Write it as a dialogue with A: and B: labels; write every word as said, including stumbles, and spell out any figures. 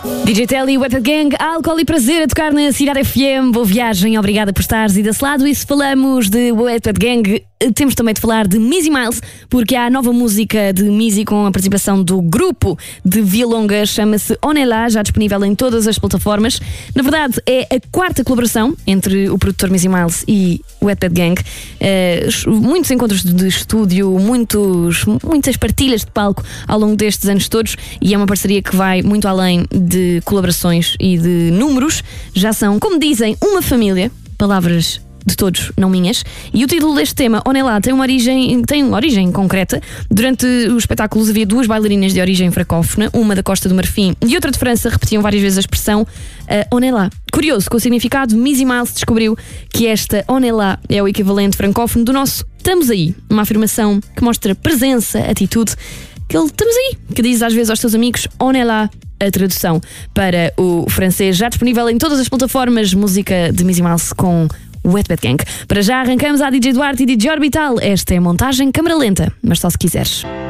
A: D J Telly, Wet Gang, álcool e prazer a tocar na Cidade F M. Boa viagem, obrigada por estares e desse lado. E se falamos de Wet Gang, temos também de falar de Missy Miles, porque há a nova música de Missy com a participação do grupo de Vilonga, chama-se On est là, já disponível em todas as plataformas. Na verdade, é a quarta colaboração entre o produtor Missy Miles e o Wet Gang. Uh, muitos encontros de estúdio, muitos, muitas partilhas de palco ao longo destes anos todos, e é uma parceria que vai muito além de colaborações e de números. Já são, como dizem, uma família. Palavras de todos, não minhas. E o título deste tema, On est là, tem uma origem, tem uma origem concreta. Durante os espetáculos havia duas bailarinas de origem francófona, uma da Costa do Marfim e outra de França, repetiam várias vezes a expressão uh, On est là. Curioso, com o significado, Missy Miles descobriu que esta On est là é o equivalente francófono do nosso estamos aí. Uma afirmação que mostra presença, atitude, que ele estamos aí, que diz às vezes aos teus amigos On est là. A tradução para o francês já disponível em todas as plataformas. Música de Missy Miles com Wet Gang. Para já arrancamos a D J Duarte e D J Orbital. Esta é a montagem câmara lenta, mas só se quiseres.